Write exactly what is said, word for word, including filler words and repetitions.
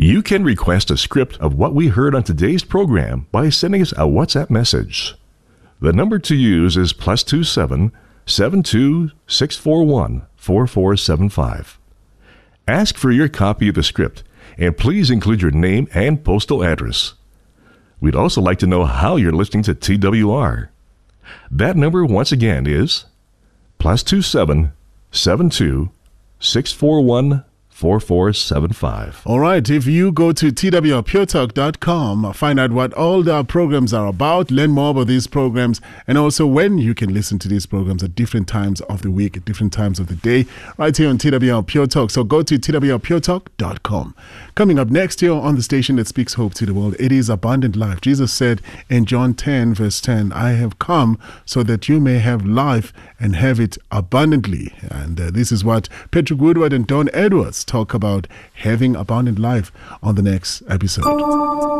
You can request a script of what we heard on today's program by sending us a WhatsApp message. The number to use is plus two seven seven two six four one four four seven five. Ask for your copy of the script, and please include your name and postal address. We'd also like to know how you're listening to T W R. That number once again is plus two seven seven two six four one four four seven five. All right, if you go to T W R Pure Talk dot com, find out what all the programs are about, learn more about these programs, and also when you can listen to these programs at different times of the week, at different times of the day, right here on T W R Pure Talk. So go to T W R Pure Talk dot com. Coming up next here on the station that speaks hope to the world, it is Abundant Life. Jesus said in John ten, verse ten, I have come so that you may have life and have it abundantly. And uh, this is what Patrick Woodward and Don Edwards talk about having abundant life on the next episode.